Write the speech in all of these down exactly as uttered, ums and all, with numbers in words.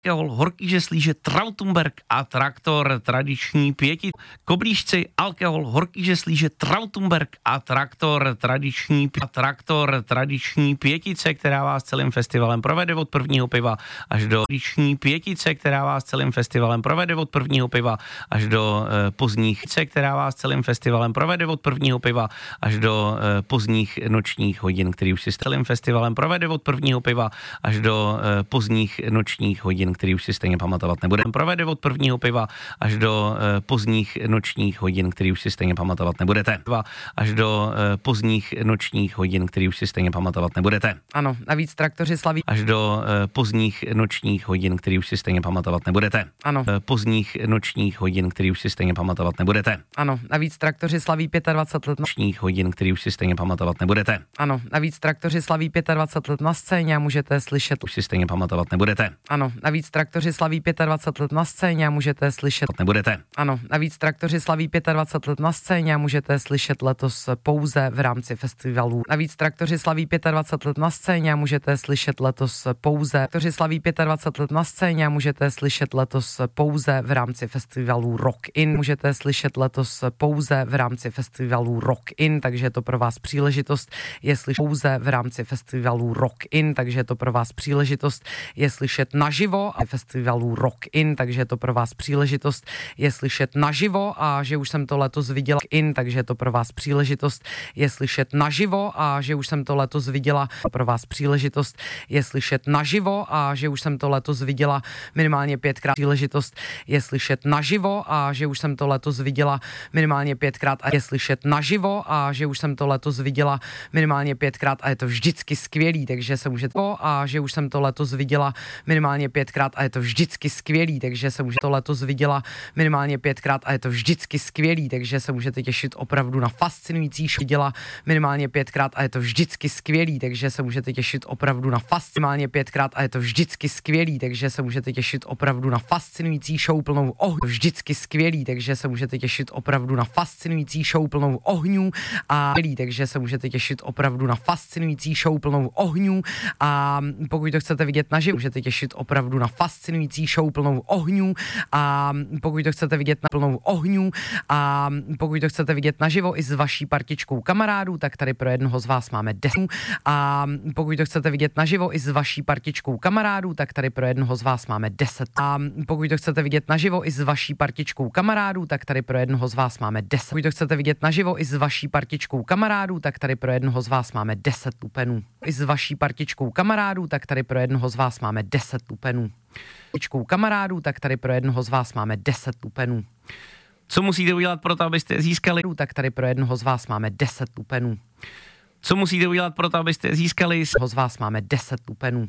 alkohol, horký žeslíže, Trautumberg a traktor, tradiční pěti. Koblížci, alkohol, horký žeslíže, Trautumberg a traktor, tradiční a traktor, tradiční pětice, která vás celým festivalem provede od prvního piva až do tradiční pětice, která vás celým festivalem provede od prvního piva až do e, pozdních, která vás celým festivalem provede od prvního piva až do e, pozdních nočních hodin, který už si celým festivalem provede od prvního piva až do e, pozdních nočních hodin, který už si stejně pamatovat nebude. Provede od prvního piva až do e, pozdních nočních hodin, který už si stejně pamatovat nebudete. Až do e, pozdních nočních hodin, který už si stejně pamatovat nebudete. Ano, navíc traktoři slaví. Až do e, pozdních nočních hodin, který už si stejně pamatovat nebudete. Ano. E, pozdních nočních hodin, který už si stejně pamatovat nebudete. Ano, navíc traktoři slaví dvacet pět let nočních hodin, který už si stejně pamatovat nebudete. Ano, navíc traktoři slaví dvacet pět let na scéně a můžete slyšet. Už si stejně pamatovat nebudete. Ano, navíc traktoři slaví dvacet pět let na scéně a můžete slyšet. Nebudete. Ano, navíc traktoři slaví dvacet pět let na scéně a můžete slyšet letos pouze v rámci festivalů. Navíc traktoři slaví dvacet pět let na scéně a můžete slyšet letos pouze. Traktoři slaví dvacet pět let na scéně a můžete slyšet letos pouze v rámci festivalů Rock In. Můžete slyšet letos pouze v rámci festivalů Rock In, takže je to pro vás příležitost, je slyšet pouze v rámci festivalů Rock In, takže je to pro vás příležitost, je slyšet naživo a festivalů Rock In, takže je to pro vás příležitost, je slyšet naživo a že už jsem to letos viděla in, takže je to pro vás příležitost, je slyšet naživo a že už jsem to letos viděla pro vás příležitost, je slyšet naživo a že už jsem to letos viděla minimálně pětkrát příležitost, je slyšet naživo a že už jsem to letos viděla minimálně pětkrát a je slyšet naživo a že už jsem to letos viděla minimálně pětkrát a je to vždycky skvělý, takže se můžete a že už jsem to letos viděla minimálně pětkrát a je to vždycky skvělý, takže se můžete to letos viděla minimálně pětkrát a je to vždycky skvělý, takže se můžete těšit opravdu na fascinující show. Viděla minimálně pětkrát a je to vždycky skvělý, takže se můžete těšit opravdu na fascinující minimálně pětkrát a je to vždycky skvělý, takže se můžete těšit opravdu na fascinující show plnou ohňů. Vždycky skvělý, takže se můžete těšit opravdu na fascinující show plnou ohňů a takže se můžete těšit opravdu na fascinující show plnou ohňů a pokud to chcete vidět naživo, můžete těšit opravdu na fascinující show plnou ohňů a pokud to chcete vidět na plnou ohňů a pokud to chcete vidět naživo i s vaší partičkou kamarádů, tak tady pro jednoho z vás máme deset a pokud to chcete vidět naživo i s vaší partičkou kamarádů, tak tady pro jednoho z vás máme deset a pokud to chcete vidět naživo i s vaší partičkou kamarádů, tak tady pro jednoho z vás máme deset. Pokud to chcete vidět naživo i s vaší partičkou kamarádů, tak tady pro jednoho z vás máme deset lupenů. I s vaší partičkou kamarádů, tak tady pro jednoho z vás máme deset lupenů. Partičkou kamarádů, tak tady pro jednoho z vás máme deset lupenů. Co musíte udělat pro to, abyste získali? Tak tady pro jednoho z vás máme deset lupenů. Co musíte udělat pro to, abyste získali? Z vás máme deset lupenů.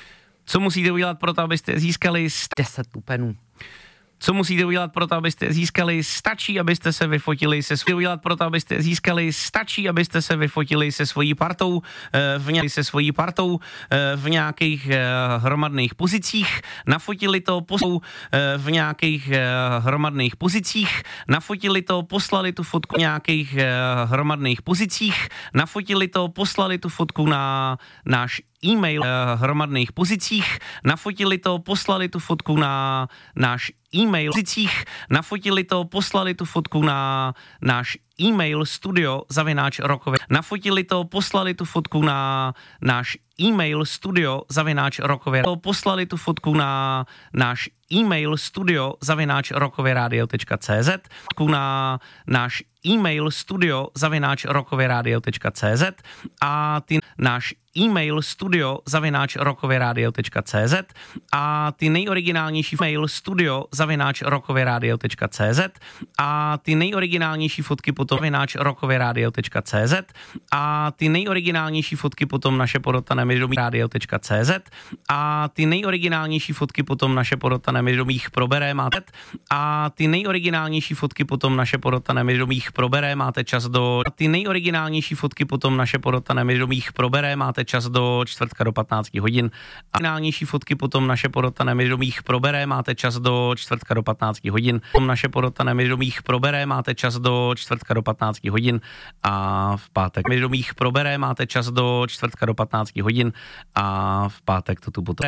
Co musíte udělat pro to, abyste získali? deset lupenů. Co musíte udělat pro to, abyste získali? Stačí, abyste se vyfotili se svojí udělat pro to, abyste získali? Stačí, abyste se vyfotili se svojí partou v nějakých se svojí partou v nějakých hromadných pozicích, nafotili to posou v nějakých hromadných pozicích, nafotili to, poslali tu fotku v nějakých hromadných pozicích, nafotili to, poslali tu fotku na náš e-mail hromadných pozicích, nafotili to, poslali tu fotku na náš e-mail pozicích, nafotili to, poslali tu fotku na náš e-mail studio zavináč rokové. Nafotili to, poslali tu fotku na náš e-mail studio zavináč rokové. Poslali tu fotku na náš e-mail studio zavináč rokové rádio tečka cé zet, na náš e-mail studio zavináč rokové rádio tečka cé zet a ty náš e-mail studio zavináč rokové rádio tečka cé zet a ty nejoriginálnější mail studio zavináč rokové rádio tečka cé zet a ty nejoriginálnější fotky potom zavináč rokové rádio tečka cé zet a ty nejoriginálnější fotky potom naše podotané vědomí rádio tečka cé zet a ty nejoriginálnější fotky potom naše podotané vědomích probere máte a ty nejoriginálnější fotky potom naše podotané vědomích probere máte čas do ty nejoriginálnější fotky potom naše podotané vědomích probere máte čas do čtvrtka do patnácti hodin. A originálnější fotky potom naše podotané vědomích probere máte čas do čtvrtka do patnácti hodin. Potom naše podotané vědomích probere máte čas do čtvrtka do patnácti hodin a v pátek vědomích probere máte čas do čtvrtka do patnácti hodin a v pátek to tu potom